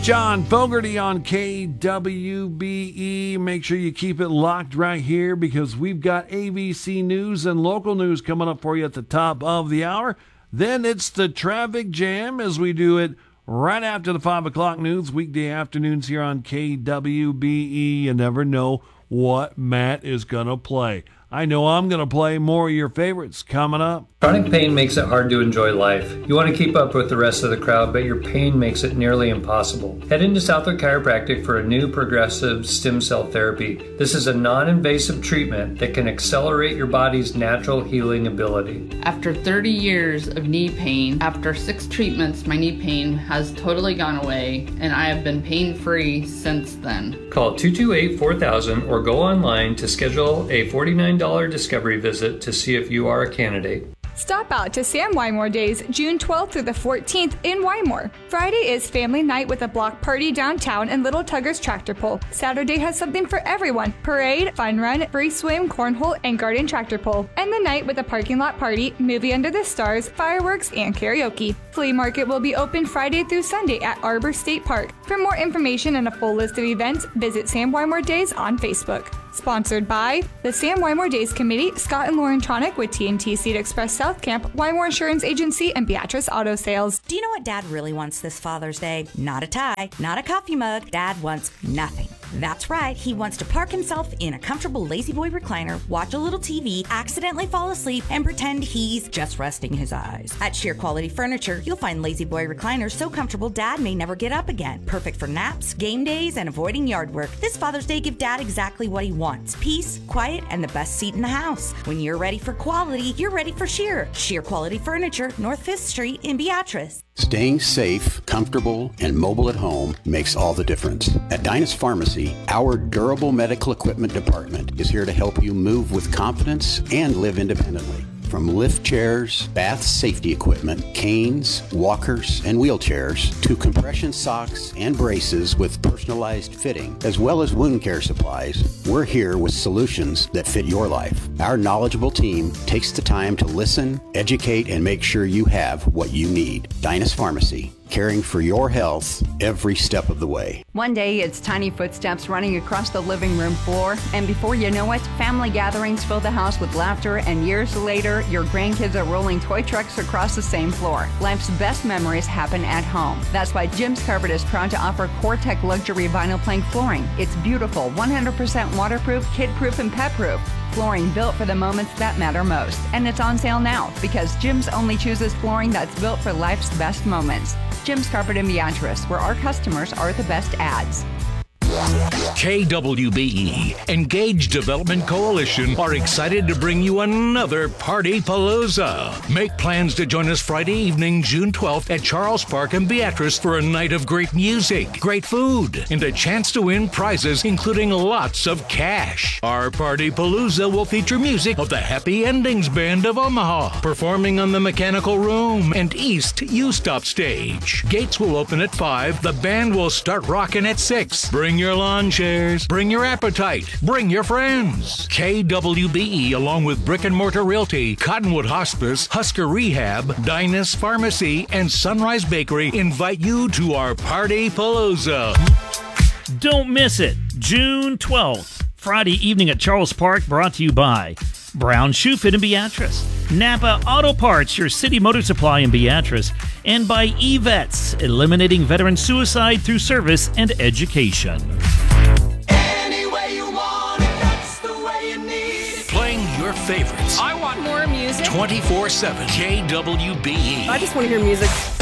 John Fogerty on KWBE. Make sure you keep it locked right here because we've got ABC News and local news coming up for you at the top of the hour. Then it's the traffic jam as we do it right after the 5 o'clock news, weekday afternoons here on KWBE. You never know what Matt is going to play. I know I'm going to play more of your favorites coming up. Chronic pain makes it hard to enjoy life. You want to keep up with the rest of the crowd, but your pain makes it nearly impossible. Head into Southwick Chiropractic for a new progressive stem cell therapy. This is a non-invasive treatment that can accelerate your body's natural healing ability. After 30 years of knee pain, after 6 treatments, my knee pain has totally gone away, and I have been pain-free since then. Call 228-4000 or go online to schedule a $49 discovery visit to see if you are a candidate. Stop out to Sam Wymore Days, June 12th through the 14th in Wymore. Friday is family night with a block party downtown and Little Tugger's Tractor Pull. Saturday has something for everyone. Parade, fun run, free swim, cornhole, and garden tractor pull. And the night with a parking lot party, movie under the stars, fireworks, and karaoke. Flea market will be open Friday through Sunday at Arbor State Park. For more information and a full list of events, visit Sam Wymore Days on Facebook. Sponsored by the Sam Wymore Days Committee, Scott and Lauren Tronick with TNT Seed Express South Camp, Wymore Insurance Agency, and Beatrice Auto Sales. Do you know what Dad really wants this Father's Day? Not a tie, not a coffee mug. Dad wants nothing. That's right, he wants to park himself in a comfortable Lazy Boy recliner, watch a little TV, accidentally fall asleep, and pretend he's just resting his eyes. At Sheer Quality Furniture, you'll find Lazy Boy recliners so comfortable Dad may never get up again. Perfect for naps, game days, and avoiding yard work. This Father's Day, give Dad exactly what he wants. Peace, quiet, and the best seat in the house. When you're ready for quality, you're ready for Sheer. Sheer Quality Furniture, North 5th Street in Beatrice. Staying safe, comfortable, and mobile at home makes all the difference. At Dynas Pharmacy, our durable medical equipment department is here to help you move with confidence and live independently. From lift chairs, bath safety equipment, canes, walkers, and wheelchairs, to compression socks and braces with personalized fitting, as well as wound care supplies, we're here with solutions that fit your life. Our knowledgeable team takes the time to listen, educate, and make sure you have what you need. Dynas Pharmacy, caring for your health every step of the way. One day, it's tiny footsteps running across the living room floor, and before you know it, family gatherings fill the house with laughter, and years later, your grandkids are rolling toy trucks across the same floor. Life's best memories happen at home. That's why Jim's Carpet is proud to offer CoreTech luxury vinyl plank flooring. It's beautiful, 100% waterproof, kid-proof, and pet-proof. Flooring built for the moments that matter most. And it's on sale now because Jim's only chooses flooring that's built for life's best moments. Jim's Carpet in Beatrice, where our customers are the best ads. KWBE, Engage Development Coalition, are excited to bring you another Party Palooza. Make plans to join us Friday evening, June 12th at Charles Park in Beatrice for a night of great music, great food, and a chance to win prizes, including lots of cash. Our Party Palooza will feature music of the Happy Endings Band of Omaha, performing on the Mechanical Room and East U-Stop stage. Gates will open at 5. The band will start rocking at 6. Bring your lawn chairs, bring your appetite, bring your friends. KWBE, along with Brick and Mortar Realty, Cottonwood Hospice, Husker Rehab, Dynas Pharmacy, and Sunrise Bakery invite you to our Party Palooza. Don't miss it. June 12th, Friday evening at Charles Park, brought to you by Brown Shoe Fit in Beatrice, Napa Auto Parts, your city motor supply in Beatrice, and by eVets, eliminating veteran suicide through service and education. Any way you want it, that's the way you need it. Playing your favorites. I want more music. 24/7 KWBE. I just want to hear music.